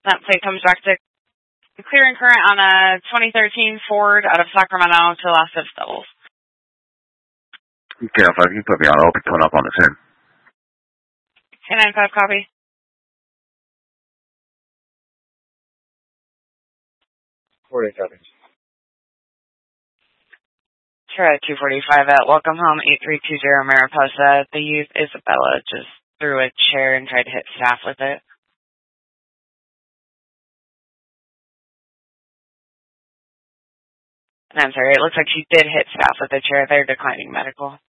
That plate comes back to clear and current on a 2013 Ford out of Sacramento to Las Devils. Okay, if you put me on, I'll be put up on the 10. 1095 copy. Sure, at 245 at Welcome Home 8320 Mariposa. The youth Isabella just threw a chair and tried to hit staff with it. And I'm sorry, it looks like she did hit staff with the chair. They're declining medical.